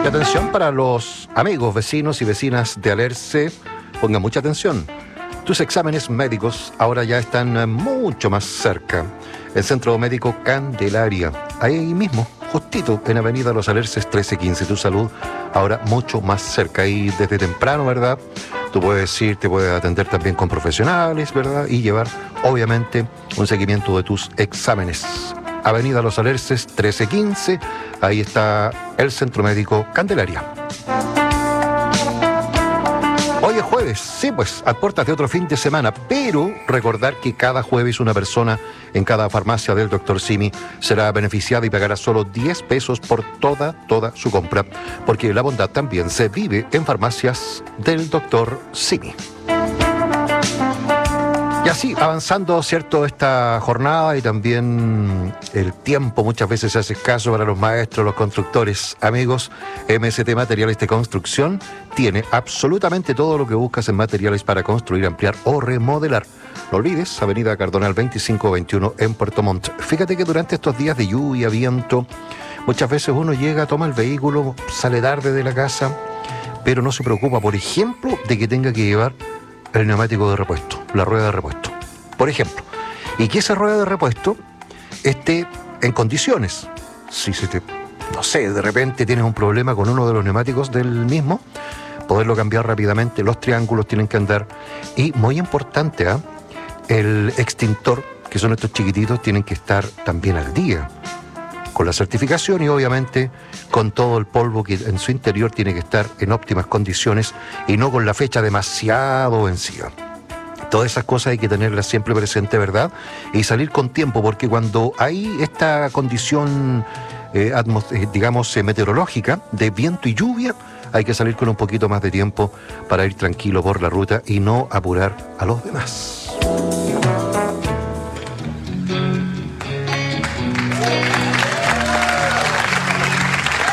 Y atención para los amigos, vecinos y vecinas de Alerce, pongan mucha atención. Tus exámenes médicos ahora ya están mucho más cerca. El Centro Médico Candelaria, ahí mismo, justito en Avenida Los Alerces 1315. Tu salud ahora mucho más cerca y desde temprano, ¿verdad? Tú puedes ir, te puedes atender también con profesionales, ¿verdad? Y llevar, obviamente, un seguimiento de tus exámenes. Avenida Los Alerces 1315, ahí está el Centro Médico Candelaria. Hoy es jueves, sí, pues, a puertas de otro fin de semana, pero recordar que cada jueves una persona en cada farmacia del Dr. Simi será beneficiada y pagará solo 10 pesos por toda su compra, porque la bondad también se vive en farmacias del Dr. Simi. Y así, avanzando, ¿cierto?, esta jornada y también el tiempo muchas veces se hace escaso para los maestros, los constructores. Amigos, MST Materiales de Construcción tiene absolutamente todo lo que buscas en materiales para construir, ampliar o remodelar. No olvides, Avenida Cardonal 2521 en Puerto Montt. Fíjate que durante estos días de lluvia, viento, muchas veces uno llega, toma el vehículo, sale tarde de la casa, pero no se preocupa, por ejemplo, de que tenga que llevar el neumático de repuesto, la rueda de repuesto, por ejemplo. Y que esa rueda de repuesto esté en condiciones. Si no sé, de repente tienes un problema con uno de los neumáticos del mismo, poderlo cambiar rápidamente. Los triángulos tienen que andar. Y muy importante, el extintor, que son estos chiquititos, tienen que estar también al día, con la certificación y obviamente con todo el polvo que en su interior tiene que estar en óptimas condiciones y no con la fecha demasiado vencida. Todas esas cosas hay que tenerlas siempre presente, ¿verdad? Y salir con tiempo, porque cuando hay esta condición, digamos, meteorológica de viento y lluvia, hay que salir con un poquito más de tiempo para ir tranquilo por la ruta y no apurar a los demás.